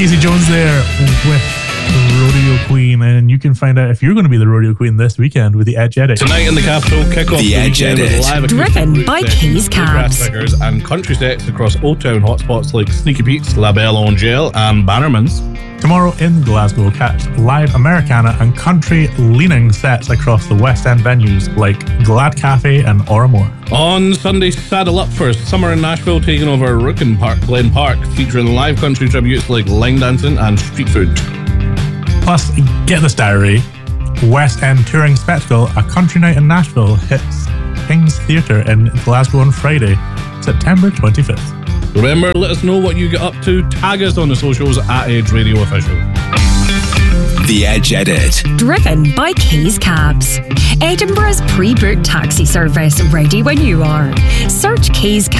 Casey Jones there with Rodeo Queen, and you can find out if you're going to be the Rodeo Queen this weekend with the Edge Edit. Tonight in the Capital, kick off The Edge Edit. live Driven by Keys Cabs. and country sets across Old Town hotspots like Sneaky Pete's, La Belle Angèle and Bannerman's. Tomorrow in Glasgow, catch live Americana and country-leaning sets across the West End venues like Glad Cafe and Oramore. On Sunday, saddle up for Summer in Nashville, taking over Rookin Park, Glen Park, featuring live country tributes like line dancing and street food. Plus, get this diary. West End Touring Spectacle, a country night in Nashville, hits King's Theatre in Glasgow on Friday, September 25th. Remember, let us know what you get up to. Tag us on the socials at Edge Radio Official. The Edge Edit. Driven by Keys Cabs. Edinburgh's pre-booked taxi service, ready when you are. Search Keys Cabs